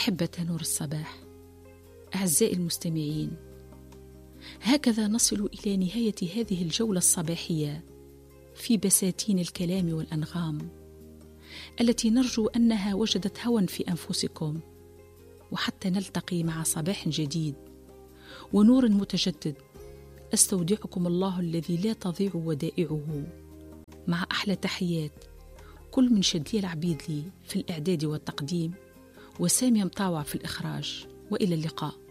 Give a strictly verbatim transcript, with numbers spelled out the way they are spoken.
أحبة نور الصباح، أعزائي المستمعين، هكذا نصل إلى نهاية هذه الجولة الصباحية في بساتين الكلام والأنغام التي نرجو أنها وجدت هوى في أنفسكم، وحتى نلتقي مع صباح جديد ونور متجدد. أستودعكم الله الذي لا تضيع ودائعه، مع أحلى تحيات كل من شدي العبيدلي في الإعداد والتقديم، وسامي مطاوع في الإخراج. وإلى اللقاء.